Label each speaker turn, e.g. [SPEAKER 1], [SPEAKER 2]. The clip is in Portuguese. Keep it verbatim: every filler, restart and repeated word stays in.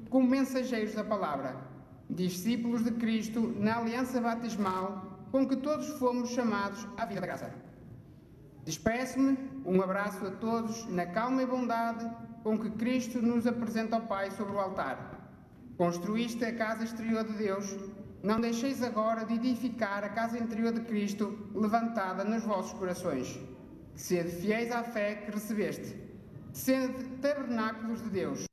[SPEAKER 1] como mensageiros da palavra, discípulos de Cristo na aliança batismal com que todos fomos chamados à vida da graça. Despeço-me, um abraço a todos na calma e bondade com que Cristo nos apresenta ao Pai sobre o altar. Construíste a casa exterior de Deus, não deixeis agora de edificar a casa interior de Cristo levantada nos vossos corações. Sede fiéis à fé que recebeste, sede tabernáculos de Deus,